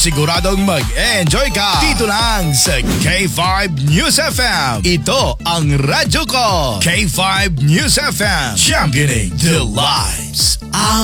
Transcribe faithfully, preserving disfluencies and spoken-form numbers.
siguradong mag-enjoy ka dito lang sa K five News F M. Ito ang radyo ko. K five News F M, championing the lives.